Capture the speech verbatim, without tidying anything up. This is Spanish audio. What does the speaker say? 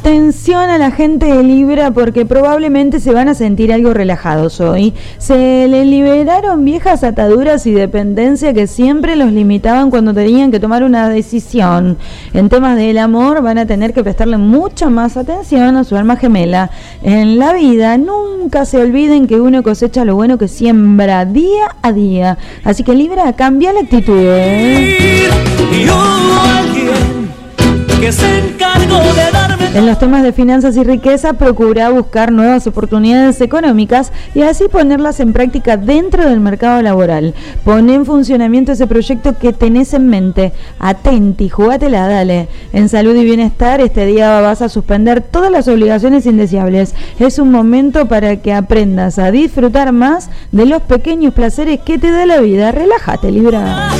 Atención a la gente de Libra porque probablemente se van a sentir algo relajados hoy. Se les liberaron viejas ataduras y dependencia que siempre los limitaban cuando tenían que tomar una decisión. En temas del amor van a tener que prestarle mucha más atención a su alma gemela. En la vida nunca se olviden que uno cosecha lo bueno que siembra día a día. Así que Libra, cambia la actitud, ¿eh? Y hubo alguien que se encargó de darme. En los temas de finanzas y riqueza, procura buscar nuevas oportunidades económicas y así ponerlas en práctica dentro del mercado laboral. Pon en funcionamiento ese proyecto que tenés en mente. Atenti, jugátela, dale. En salud y bienestar, este día vas a suspender todas las obligaciones indeseables. Es un momento para que aprendas a disfrutar más de los pequeños placeres que te da la vida. Relájate, Libra.